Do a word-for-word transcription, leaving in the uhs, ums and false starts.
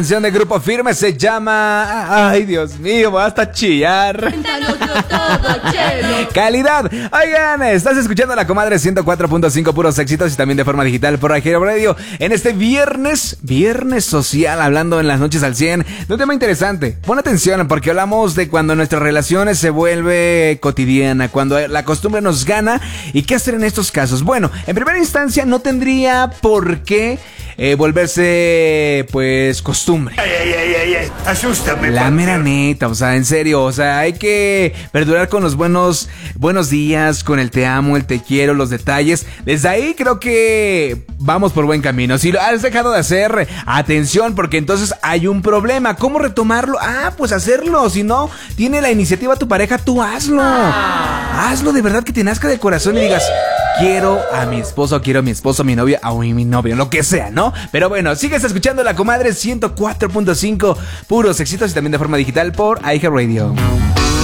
Canción de Grupo Firme se llama... Ay, Dios mío, voy hasta chillar. Calidad. Oigan, estás escuchando La Comadre ciento cuatro punto cinco, puros éxitos y también de forma digital por iHeart Radio. En este viernes, viernes social, hablando en las noches al cien, de un tema interesante. Pon atención porque hablamos de cuando nuestras relaciones se vuelve cotidiana, cuando la costumbre nos gana y qué hacer en estos casos. Bueno, en primera instancia no tendría por qué eh, volverse, pues, costumbre. Ay, ay, ay, ay, ay. Asústame. La mera neta, o sea, en serio, o sea, hay que perdurar con los buenos, buenos días, con el te amo, el te quiero, los detalles. Desde ahí creo que vamos por buen camino. Si lo has dejado de hacer, atención, porque entonces hay un problema. ¿Cómo retomarlo? Ah, pues hacerlo. Si no tiene la iniciativa tu pareja, tú hazlo. Ah. Hazlo de verdad, que te nazca de corazón y digas: quiero a mi esposo, quiero a mi esposo, a mi novia, a mi novio, lo que sea, ¿no? Pero bueno, sigues escuchando La Comadre ciento cuatro punto cinco, puros éxitos y también de forma digital por iHeart Radio.